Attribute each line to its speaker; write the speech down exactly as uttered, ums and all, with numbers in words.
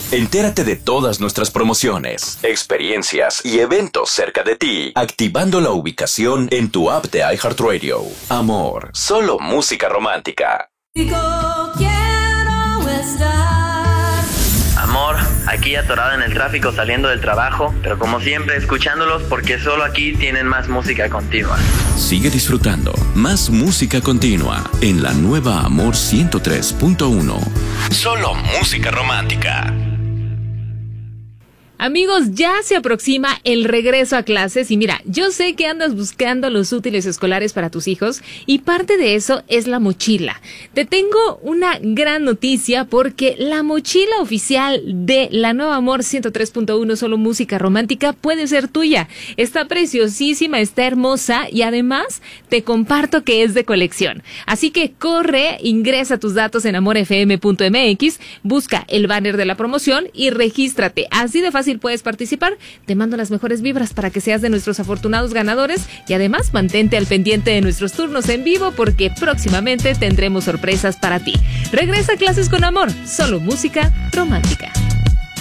Speaker 1: Entérate de todas nuestras promociones, experiencias y eventos cerca de ti, activando la ubicación en tu app de iHeartRadio. Amor, solo música romántica.
Speaker 2: Amor, aquí atorado en el tráfico saliendo del trabajo, pero como siempre escuchándolos porque solo aquí tienen más música continua.
Speaker 1: Sigue disfrutando más música continua en la nueva Amor ciento tres punto uno. Solo música romántica.
Speaker 3: Amigos, ya se aproxima el regreso a clases y mira, yo sé que andas buscando los útiles escolares para tus hijos y parte de eso es la mochila. Te tengo una gran noticia porque la mochila oficial de la nueva Amor ciento tres punto uno Solo Música Romántica puede ser tuya. Está preciosísima, está hermosa y además te comparto que es de colección. Así que corre, ingresa tus datos en amor f m punto m x, busca el banner de la promoción y regístrate. Así de fácil puedes participar. Te mando las mejores vibras para que seas de nuestros afortunados ganadores y además mantente al pendiente de nuestros turnos en vivo porque próximamente tendremos sorpresas para ti. Regresa a clases con amor, solo música romántica.